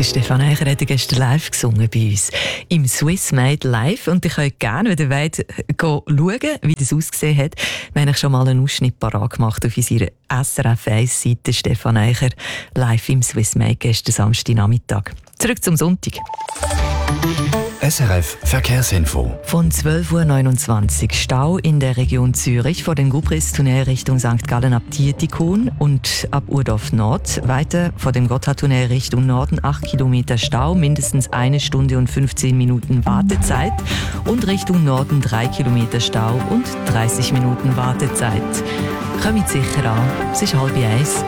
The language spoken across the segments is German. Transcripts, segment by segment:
Der Stefan Eicher hat gestern live gesungen bei uns im Swiss Made Live. Und ihr könnt gerne, wenn ihr wollt, schauen, wie das ausgesehen hat. Wir haben schon mal einen Ausschnitt parat gemacht auf unserer SRF 1-Seite. Stefan Eicher live im Swiss Made gestern Samstagnachmittag. Zurück zum Sonntag. SRF Verkehrsinfo. Von 12.29 Uhr Stau in der Region Zürich vor dem Gubriss-Tunnel Richtung St. Gallen ab Dietikon und ab Urdorf Nord. Weiter vor dem Gotthardtunnel Richtung Norden 8 Kilometer Stau, mindestens 1 Stunde und 15 Minuten Wartezeit. Und Richtung Norden 3 Kilometer Stau und 30 Minuten Wartezeit. Kommt sicher an, es ist 12:30 Uhr.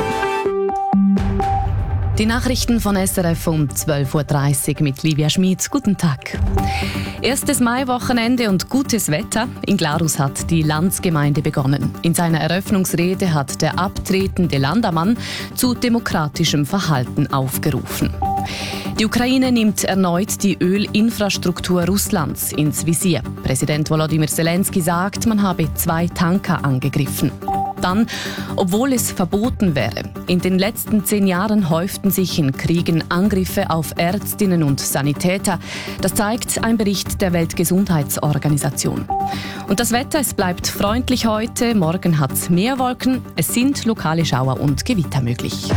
Die Nachrichten von SRF um 12.30 Uhr mit Livia Schmid. Guten Tag. Erstes Maiwochenende und gutes Wetter. In Glarus hat die Landsgemeinde begonnen. In seiner Eröffnungsrede hat der abtretende Landamann zu demokratischem Verhalten aufgerufen. Die Ukraine nimmt erneut die Ölinfrastruktur Russlands ins Visier. Präsident Volodymyr Zelensky sagt, man habe 2 Tanker angegriffen. Dann, obwohl es verboten wäre. In den letzten 10 Jahren häuften sich in Kriegen Angriffe auf Ärztinnen und Sanitäter. Das zeigt ein Bericht der Weltgesundheitsorganisation. Und das Wetter, es bleibt freundlich heute. Morgen hat es mehr Wolken. Es sind lokale Schauer und Gewitter möglich.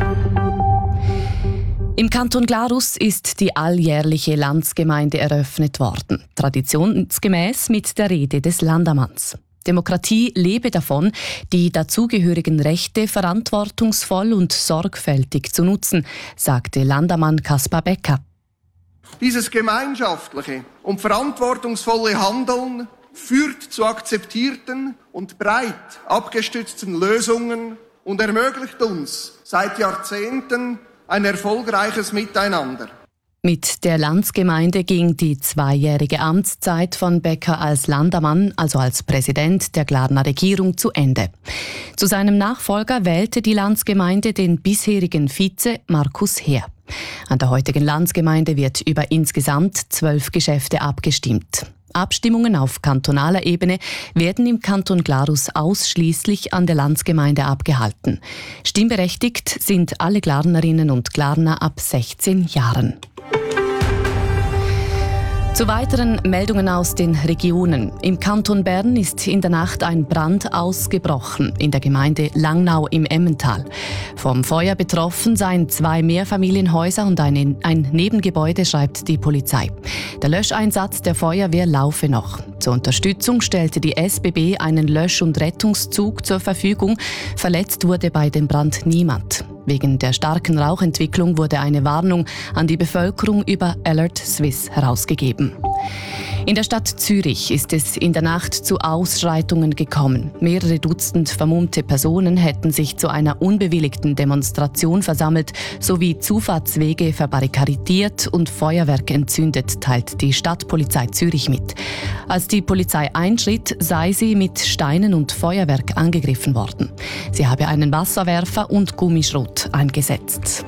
Im Kanton Glarus ist die alljährliche Landsgemeinde eröffnet worden. Traditionsgemäß mit der Rede des Landamanns. Demokratie lebe davon, die dazugehörigen Rechte verantwortungsvoll und sorgfältig zu nutzen, sagte Landamann Kaspar Becker. Dieses gemeinschaftliche und verantwortungsvolle Handeln führt zu akzeptierten und breit abgestützten Lösungen und ermöglicht uns seit Jahrzehnten ein erfolgreiches Miteinander. Mit der Landsgemeinde ging die 2-jährige Amtszeit von Becker als Landamann, also als Präsident der Glarner Regierung, zu Ende. Zu seinem Nachfolger wählte die Landsgemeinde den bisherigen Vize Markus Heer. An der heutigen Landsgemeinde wird über insgesamt 12 Geschäfte abgestimmt. Abstimmungen auf kantonaler Ebene werden im Kanton Glarus ausschließlich an der Landsgemeinde abgehalten. Stimmberechtigt sind alle Glarnerinnen und Glarner ab 16 Jahren. Zu weiteren Meldungen aus den Regionen. Im Kanton Bern ist in der Nacht ein Brand ausgebrochen in der Gemeinde Langnau im Emmental. Vom Feuer betroffen seien 2 Mehrfamilienhäuser und ein Nebengebäude, schreibt die Polizei. Der Löscheinsatz der Feuerwehr laufe noch. Zur Unterstützung stellte die SBB einen Lösch- und Rettungszug zur Verfügung. Verletzt wurde bei dem Brand niemand. Wegen der starken Rauchentwicklung wurde eine Warnung an die Bevölkerung über Alert Swiss herausgegeben. In der Stadt Zürich ist es in der Nacht zu Ausschreitungen gekommen. Mehrere Dutzend vermummte Personen hätten sich zu einer unbewilligten Demonstration versammelt, sowie Zufahrtswege verbarrikadiert und Feuerwerk entzündet, teilt die Stadtpolizei Zürich mit. Als die Polizei einschritt, sei sie mit Steinen und Feuerwerk angegriffen worden. Sie habe einen Wasserwerfer und Gummischrot eingesetzt.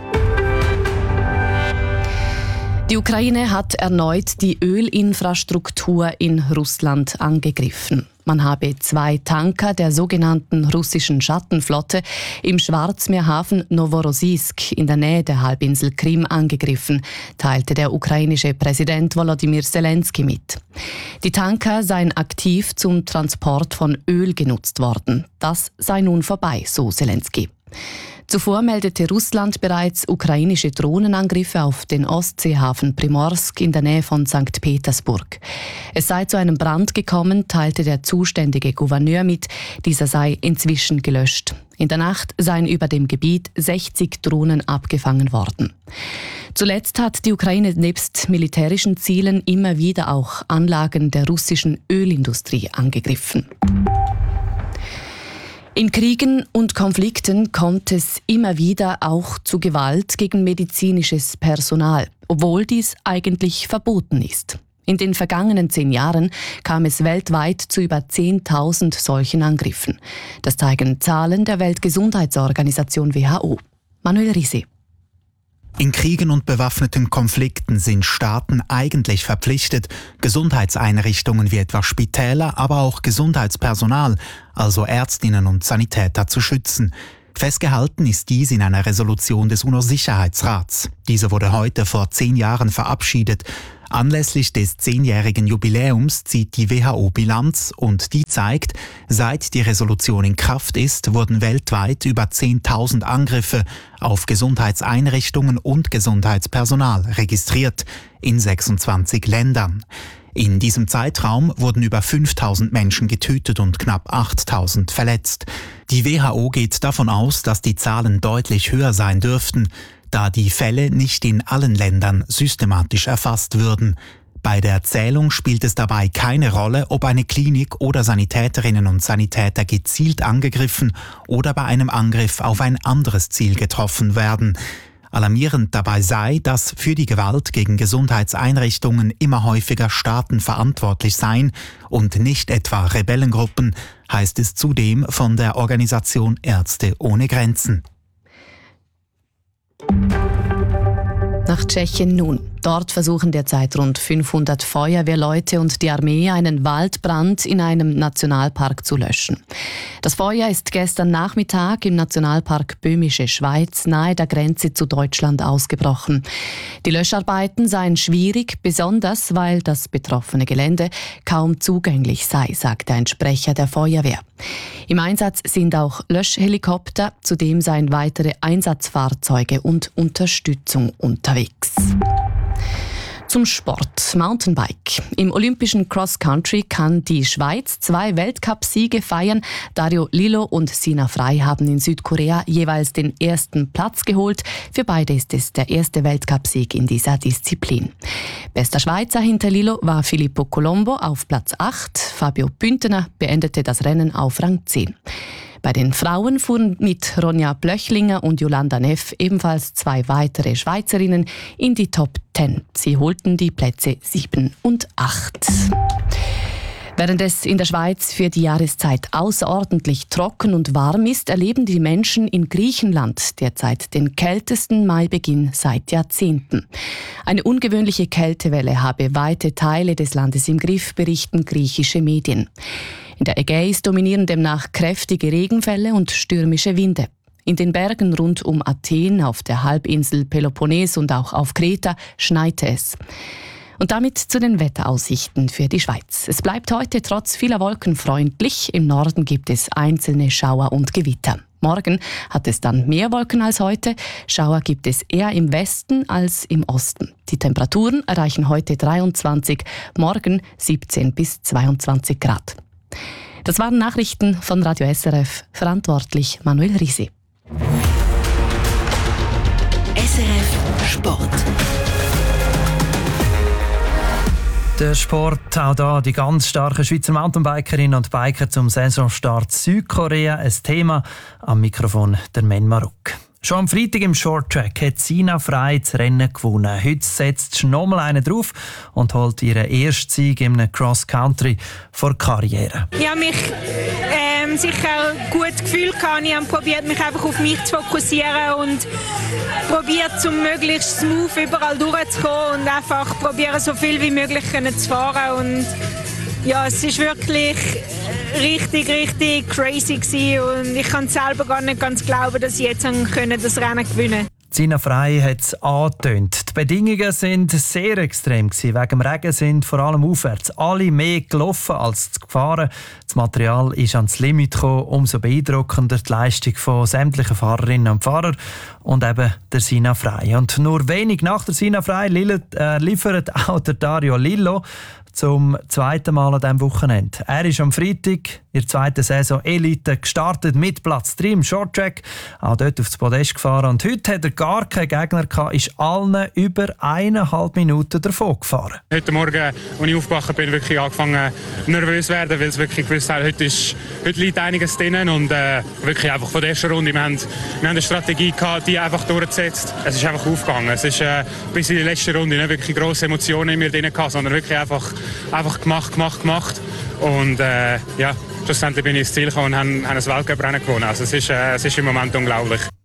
Die Ukraine hat erneut die Ölinfrastruktur in Russland angegriffen. Man habe 2 Tanker der sogenannten russischen Schattenflotte im Schwarzmeerhafen Noworossiysk in der Nähe der Halbinsel Krim angegriffen, teilte der ukrainische Präsident Volodymyr Zelensky mit. Die Tanker seien aktiv zum Transport von Öl genutzt worden. Das sei nun vorbei, so Zelensky. Zuvor meldete Russland bereits ukrainische Drohnenangriffe auf den Ostseehafen Primorsk in der Nähe von St. Petersburg. Es sei zu einem Brand gekommen, teilte der zuständige Gouverneur mit. Dieser sei inzwischen gelöscht. In der Nacht seien über dem Gebiet 60 Drohnen abgefangen worden. Zuletzt hat die Ukraine nebst militärischen Zielen immer wieder auch Anlagen der russischen Ölindustrie angegriffen. In Kriegen und Konflikten kommt es immer wieder auch zu Gewalt gegen medizinisches Personal, obwohl dies eigentlich verboten ist. In den vergangenen 10 Jahren kam es weltweit zu über 10.000 solchen Angriffen. Das zeigen Zahlen der Weltgesundheitsorganisation WHO. Manuel Risi. In Kriegen und bewaffneten Konflikten sind Staaten eigentlich verpflichtet, Gesundheitseinrichtungen wie etwa Spitäler, aber auch Gesundheitspersonal, also Ärztinnen und Sanitäter, zu schützen. Festgehalten ist dies in einer Resolution des UNO-Sicherheitsrats. Diese wurde heute vor 10 Jahren verabschiedet. Anlässlich des 10-jährigen Jubiläums zieht die WHO Bilanz und die zeigt, seit die Resolution in Kraft ist, wurden weltweit über 10.000 Angriffe auf Gesundheitseinrichtungen und Gesundheitspersonal registriert in 26 Ländern. In diesem Zeitraum wurden über 5.000 Menschen getötet und knapp 8.000 verletzt. Die WHO geht davon aus, dass die Zahlen deutlich höher sein dürften, da die Fälle nicht in allen Ländern systematisch erfasst würden. Bei der Zählung spielt es dabei keine Rolle, ob eine Klinik oder Sanitäterinnen und Sanitäter gezielt angegriffen oder bei einem Angriff auf ein anderes Ziel getroffen werden. Alarmierend dabei sei, dass für die Gewalt gegen Gesundheitseinrichtungen immer häufiger Staaten verantwortlich seien und nicht etwa Rebellengruppen, heißt es zudem von der Organisation Ärzte ohne Grenzen. Nach Tschechien nun. Dort versuchen derzeit rund 500 Feuerwehrleute und die Armee einen Waldbrand in einem Nationalpark zu löschen. Das Feuer ist gestern Nachmittag im Nationalpark Böhmische Schweiz nahe der Grenze zu Deutschland ausgebrochen. Die Löscharbeiten seien schwierig, besonders weil das betroffene Gelände kaum zugänglich sei, sagte ein Sprecher der Feuerwehr. Im Einsatz sind auch Löschhelikopter, zudem seien weitere Einsatzfahrzeuge und Unterstützung unterwegs. Zum Sport. Mountainbike. Im olympischen Cross-Country kann die Schweiz 2 Weltcup-Siege feiern. Dario Lillo und Sina Frey haben in Südkorea jeweils den ersten Platz geholt. Für beide ist es der erste Weltcup-Sieg in dieser Disziplin. Bester Schweizer hinter Lillo war Filippo Colombo auf Platz 8. Fabio Bündner beendete das Rennen auf Rang 10. Bei den Frauen fuhren mit Ronja Blöchlinger und Jolanda Neff ebenfalls 2 weitere Schweizerinnen in die Top 10. Sie holten die Plätze 7 und 8. Während es in der Schweiz für die Jahreszeit außerordentlich trocken und warm ist, erleben die Menschen in Griechenland derzeit den kältesten Maibeginn seit Jahrzehnten. Eine ungewöhnliche Kältewelle habe weite Teile des Landes im Griff, berichten griechische Medien. In der Ägäis dominieren demnach kräftige Regenfälle und stürmische Winde. In den Bergen rund um Athen, auf der Halbinsel Peloponnes und auch auf Kreta schneite es. Und damit zu den Wetteraussichten für die Schweiz. Es bleibt heute trotz vieler Wolken freundlich. Im Norden gibt es einzelne Schauer und Gewitter. Morgen hat es dann mehr Wolken als heute. Schauer gibt es eher im Westen als im Osten. Die Temperaturen erreichen heute 23, morgen 17 bis 22 Grad. Das waren Nachrichten von Radio SRF, verantwortlich Manuel Risi. SRF Sport. Der Sport, auch da die ganz starken Schweizer Mountainbikerinnen und Biker zum Saisonstart Südkorea. Ein Thema am Mikrofon der Men Maruk. Schon am Freitag im Shorttrack hat Sina Frey das Rennen gewonnen. Heute setzt sie nochmal einen drauf und holt ihren ersten Sieg im Cross-Country vor Karriere. Ich habe mich sicher gut gefühlt. Ich habe probiert, mich einfach auf mich zu fokussieren und probiert, um möglichst smooth überall durchzukommen und einfach probieren, so viel wie möglich zu fahren. Und ja, es ist wirklich richtig crazy gewesen und ich kann selber gar nicht ganz glauben, dass ich jetzt das Rennen gewinnen konnte. Sina Frey hat es angetönt. Die Bedingungen waren sehr extrem. Wegen dem Regen sind vor allem aufwärts alle mehr gelaufen als gefahren. Das Material ist ans Limit gekommen. Umso beeindruckender die Leistung von sämtlichen Fahrerinnen und Fahrern und eben der Sina Frey. Und nur wenig nach der Sina Frey liefert auch der Dario Lillo zum zweiten Mal an diesem Wochenende. Er ist am Freitag in der zweiten Saison Elite gestartet mit Platz 3 im Shorttrack, auch dort aufs Podest gefahren. Und heute hat er gar keinen Gegner gehabt, ist allen über 1,5 Minuten davon gefahren. Heute Morgen, als ich aufgewacht bin, wirklich angefangen nervös zu werden, weil es wirklich gewusst hat, heute liegt einiges drin und wirklich einfach von der ersten Runde. Wir haben eine Strategie gehabt, die einfach durchgesetzt. Es ist einfach aufgegangen. Es ist bis in die letzte Runde nicht wirklich grosse Emotionen in mir drin gehabt, sondern wirklich einfach gemacht. Und schlussendlich bin ich ins Ziel gekommen und habe ein Weltcuprennen gewonnen. Also es ist im Moment unglaublich.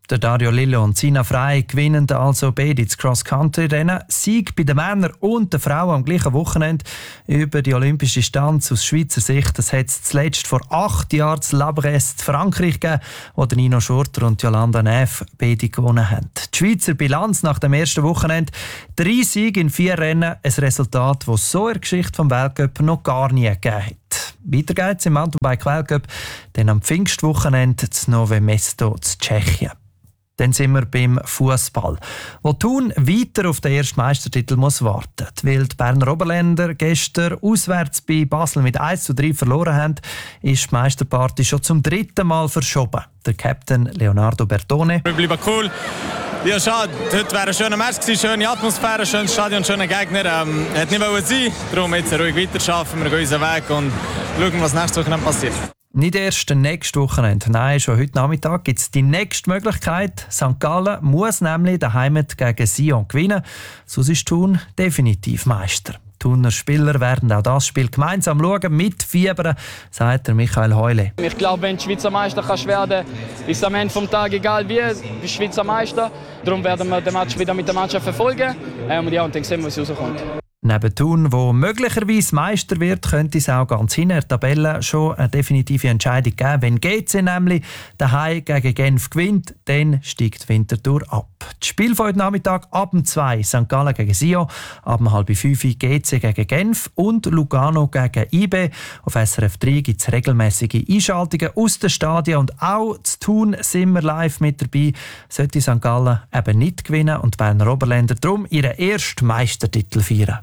Der Dario Lillo und Sina Frey gewinnen also beide das Cross-Country-Rennen. Sieg bei den Männern und den Frauen am gleichen Wochenende über die olympische Distanz aus Schweizer Sicht. Das hat es zuletzt vor 8 Jahren zu La Bresse, Frankreich gegeben, wo Nino Schurter und Jolanda Neff beide gewonnen haben. Die Schweizer Bilanz nach dem ersten Wochenende: 3 Siege in 4 Rennen, ein Resultat, das so in der Geschichte des Weltcup noch gar nie gegeben hat. Weiter geht's im Mountainbike-Weltcup, dann am Pfingstwochenende zu Nové Mesto zu Tschechien. Dann sind wir beim Fußball, wo Thun weiter auf den ersten Meistertitel muss warten. Weil die Berner Oberländer gestern auswärts bei Basel mit 1:3 verloren haben, ist die Meisterparty schon zum 3. Mal verschoben. Der Captain Leonardo Bertone: Wir bleiben cool. Ja, schade. Heute wäre ein schöner Match gewesen, schöne Atmosphäre, schönes Stadion, schöner Gegner. Hätte nicht wollen sein. Darum jetzt ruhig weiterarbeiten, wir gehen unseren Weg und schauen, was nächste Woche passiert. Nicht erst nächstes Wochenende, nein, schon heute Nachmittag gibt es die nächste Möglichkeit. St. Gallen muss nämlich daheim gegen Sion gewinnen, sonst ist Thun definitiv Meister. Die Thuner Spieler werden auch das Spiel gemeinsam schauen, mitfiebern, sagt Michael Heule. Ich glaube, wenn du Schweizer Meister werden kannst, ist es am Ende des Tages egal wie, du Schweizer Meister. Darum werden wir den Match wieder mit der Mannschaft verfolgen und dann sehen wir, was rauskommt. Neben Thun, wo möglicherweise Meister wird, könnte es auch ganz hinten in der Tabelle schon eine definitive Entscheidung geben. Wenn GC nämlich daheim gegen Genf gewinnt, dann steigt Winterthur ab. Das Spiel von heute Nachmittag ab 2 St. Gallen gegen Sion, ab 4:30 GC gegen Genf und Lugano gegen IB. Auf SRF 3 gibt es regelmäßige Einschaltungen aus den Stadien und auch zu Thun sind wir live mit dabei. Sollte St. Gallen eben nicht gewinnen und die Berner Oberländer darum ihren ersten Meistertitel feiern.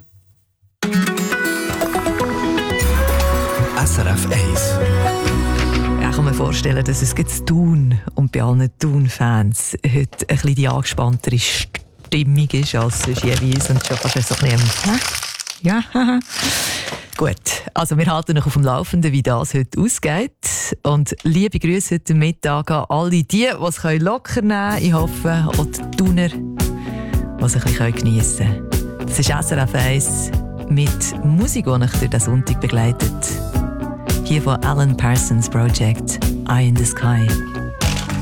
SRF 1. Ja, ich kann mir vorstellen, dass es jetzt Thun und bei allen Thun-Fans heute ein bisschen die angespanntere Stimmung ist als sonst jeweils und schon fast so ein bisschen ja, gut, also wir halten euch auf dem Laufenden, wie das heute ausgeht. Und liebe Grüße heute Mittag an alle die, die es locker nehmen können. Ich hoffe, auch die Thuner, die es ein bisschen geniessen können. Das ist SRF 1 mit Musik, die euch durch den Sonntag begleitet. Hier von Alan Parsons Project, Eye in the Sky.